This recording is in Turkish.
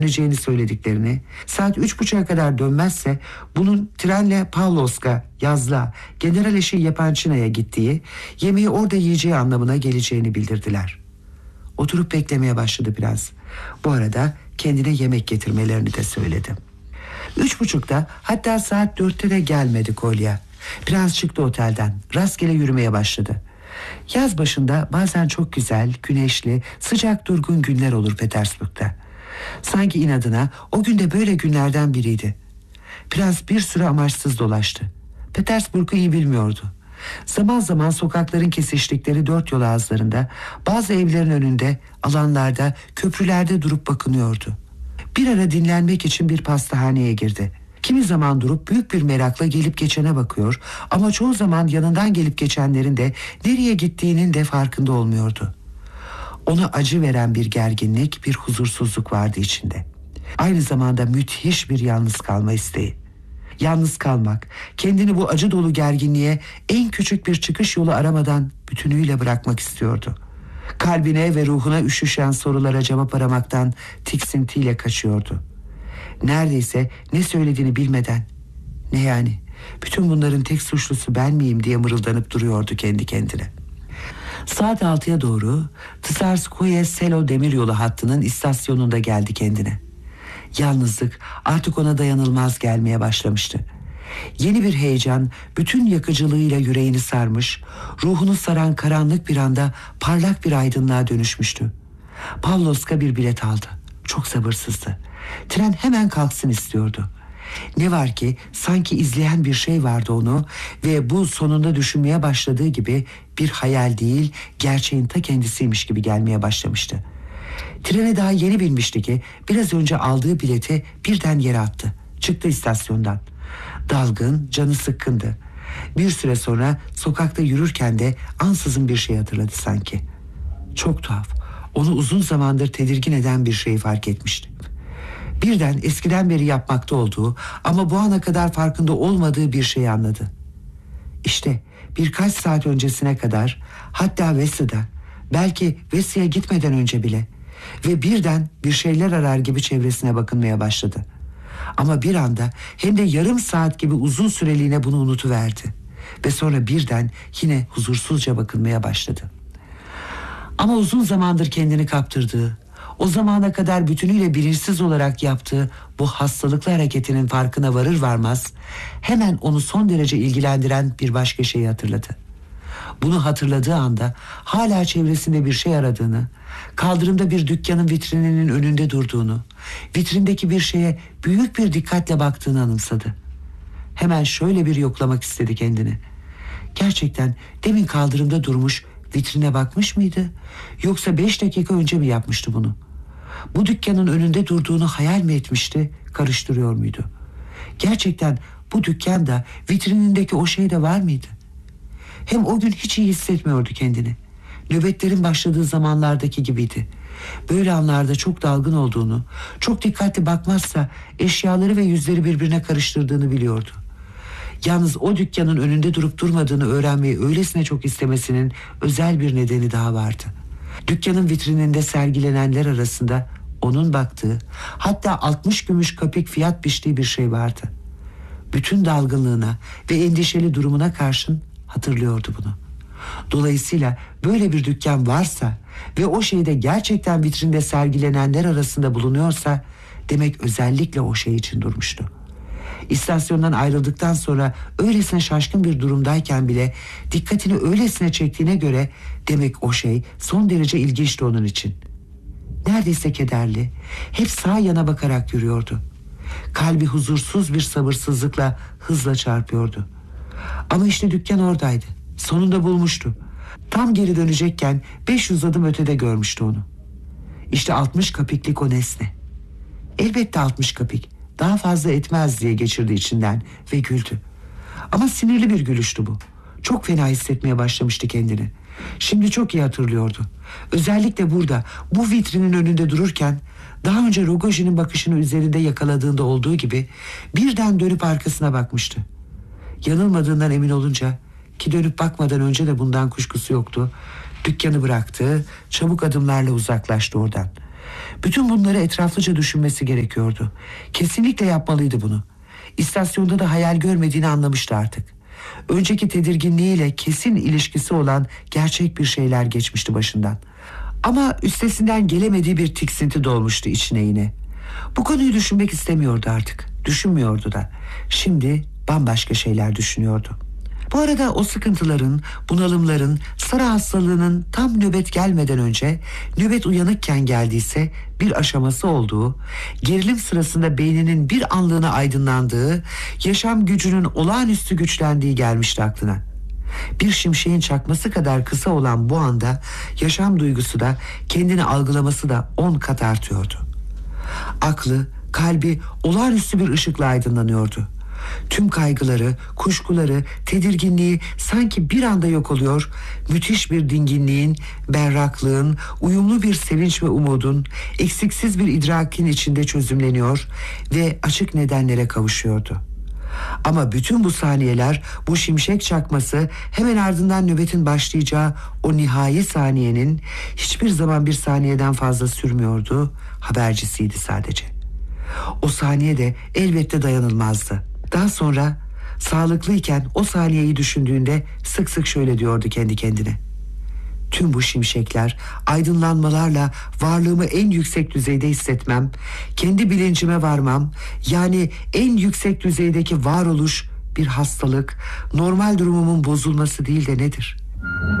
döneceğini söylediklerini, saat 3.30'a kadar dönmezse bunun trenle Pavlovsk'a, yazlığa, general eşi Yapançina'ya gittiği, yemeği orada yiyeceği anlamına geleceğini bildirdiler. Oturup beklemeye başladı biraz. Bu arada kendine yemek getirmelerini de söyledi. 3.30'da, hatta saat 4'te de gelmedi Kolya. Prens çıktı otelden, rastgele yürümeye başladı. Yaz başında bazen çok güzel, güneşli, sıcak durgun günler olur Petersburg'da. Sanki inadına o gün de böyle günlerden biriydi. Prens bir süre amaçsız dolaştı. Petersburg'u iyi bilmiyordu. Zaman zaman sokakların kesiştikleri dört yol ağızlarında, bazı evlerin önünde, alanlarda, köprülerde durup bakınıyordu. Bir ara dinlenmek için bir pastahaneye girdi. Kimi zaman durup büyük bir merakla gelip geçene bakıyor ama çoğu zaman yanından gelip geçenlerin de nereye gittiğinin de farkında olmuyordu. Ona acı veren bir gerginlik, bir huzursuzluk vardı içinde. Aynı zamanda müthiş bir yalnız kalma isteği. Yalnız kalmak, kendini bu acı dolu gerginliğe en küçük bir çıkış yolu aramadan bütünüyle bırakmak istiyordu. Kalbine ve ruhuna üşüşen sorulara cevap aramaktan tiksintiyle kaçıyordu. Neredeyse ne söylediğini bilmeden, ne yani, bütün bunların tek suçlusu ben miyim diye mırıldanıp duruyordu kendi kendine. Saat 6'ya doğru Tsarskoye Selo demiryolu hattının istasyonunda geldi kendine. Yalnızlık artık ona dayanılmaz gelmeye başlamıştı. Yeni bir heyecan bütün yakıcılığıyla yüreğini sarmış, ruhunu saran karanlık bir anda parlak bir aydınlığa dönüşmüştü. Pavlovsk'a bir bilet aldı. Çok sabırsızdı. Tren hemen kalksın istiyordu. Ne var ki sanki izleyen bir şey vardı onu ve bu sonunda düşünmeye başladığı gibi bir hayal değil, gerçeğin ta kendisiymiş gibi gelmeye başlamıştı. Trene daha yeni binmişti ki biraz önce aldığı bileti birden yere attı. Çıktı istasyondan. Dalgın, canı sıkkındı. Bir süre sonra sokakta yürürken de ansızın bir şey hatırladı sanki. Çok tuhaf. Onu uzun zamandır tedirgin eden bir şeyi fark etmişti. Birden eskiden beri yapmakta olduğu ama bu ana kadar farkında olmadığı bir şeyi anladı. İşte birkaç saat öncesine kadar, hatta Vesi'de, belki Vesi'ye gitmeden önce bile ve birden bir şeyler arar gibi çevresine bakınmaya başladı. Ama bir anda, hem de yarım saat gibi uzun süreliğine bunu unutuverdi ve sonra birden yine huzursuzca bakınmaya başladı. Ama uzun zamandır kendini kaptırdığı, o zamana kadar bütünüyle bilinçsiz olarak yaptığı bu hastalıklı hareketinin farkına varır varmaz hemen onu son derece ilgilendiren bir başka şeyi hatırladı. Bunu hatırladığı anda hala çevresinde bir şey aradığını, kaldırımda bir dükkanın vitrininin önünde durduğunu, vitrindeki bir şeye büyük bir dikkatle baktığını anımsadı. Hemen şöyle bir yoklamak istedi kendini. Gerçekten demin kaldırımda durmuş, vitrine bakmış mıydı? Yoksa 5 dakika önce mi yapmıştı bunu? Bu dükkanın önünde durduğunu hayal mi etmişti, karıştırıyor muydu? Gerçekten bu dükkanda, vitrinindeki o şey de var mıydı? Hem o gün hiç iyi hissetmiyordu kendini. Nöbetlerin başladığı zamanlardaki gibiydi. Böyle anlarda çok dalgın olduğunu, çok dikkatli bakmazsa eşyaları ve yüzleri birbirine karıştırdığını biliyordu. Yalnız o dükkanın önünde durup durmadığını öğrenmeyi öylesine çok istemesinin özel bir nedeni daha vardı. Dükkanın vitrininde sergilenenler arasında onun baktığı, hatta 60 gümüş kapik fiyat biçtiği bir şey vardı. Bütün dalgınlığına ve endişeli durumuna karşın hatırlıyordu bunu. Dolayısıyla böyle bir dükkan varsa ve o şeyde gerçekten vitrinde sergilenenler arasında bulunuyorsa, demek özellikle o şey için durmuştu. İstasyondan ayrıldıktan sonra öylesine şaşkın bir durumdayken bile dikkatini öylesine çektiğine göre demek o şey son derece ilginçti onun için. Neredeyse kederli, hep sağ yana bakarak yürüyordu. Kalbi huzursuz bir sabırsızlıkla hızla çarpıyordu. Ama işte dükkan oradaydı. Sonunda bulmuştu. Tam geri dönecekken 500 adım ötede görmüştü onu. İşte 60 kapiklik o nesne. Elbette 60 kapik. Daha fazla etmez diye geçirdi içinden ve güldü. Ama sinirli bir gülüştü bu. Çok fena hissetmeye başlamıştı kendini. Şimdi çok iyi hatırlıyordu. Özellikle burada, bu vitrinin önünde dururken, daha önce Rogojin'in bakışını üzerinde yakaladığında olduğu gibi birden dönüp arkasına bakmıştı. Yanılmadığından emin olunca, ki dönüp bakmadan önce de bundan kuşkusu yoktu, dükkanı bıraktı, çabuk adımlarla uzaklaştı oradan. Bütün bunları etraflıca düşünmesi gerekiyordu. Kesinlikle yapmalıydı bunu. İstasyonda da hayal görmediğini anlamıştı artık. Önceki tedirginliğiyle kesin ilişkisi olan gerçek bir şeyler geçmişti başından. Ama üstesinden gelemediği bir tiksinti dolmuştu içine yine. Bu konuyu düşünmek istemiyordu artık. Düşünmüyordu da. Şimdi bambaşka şeyler düşünüyordu. Bu arada o sıkıntıların, bunalımların, sarı hastalığının tam nöbet gelmeden önce, nöbet uyanıkken geldiyse bir aşaması olduğu, gerilim sırasında beyninin bir anlığına aydınlandığı, yaşam gücünün olağanüstü güçlendiği gelmişti aklına. Bir şimşeğin çakması kadar kısa olan bu anda yaşam duygusu da kendini algılaması da 10 kat artıyordu. Aklı, kalbi olağanüstü bir ışıkla aydınlanıyordu. Tüm kaygıları, kuşkuları, tedirginliği sanki bir anda yok oluyor, müthiş bir dinginliğin, berraklığın, uyumlu bir sevinç ve umudun, eksiksiz bir idrakin içinde çözümleniyor ve açık nedenlere kavuşuyordu. Ama bütün bu saniyeler, bu şimşek çakması, hemen ardından nöbetin başlayacağı o nihai saniyenin hiçbir zaman bir saniyeden fazla sürmüyordu, habercisiydi sadece. O saniye de elbette dayanılmazdı. Daha sonra sağlıklıyken o saniyeyi düşündüğünde sık sık şöyle diyordu kendi kendine: tüm bu şimşekler, aydınlanmalarla varlığımı en yüksek düzeyde hissetmem, kendi bilincime varmam, yani en yüksek düzeydeki varoluş bir hastalık, normal durumumun bozulması değil de nedir?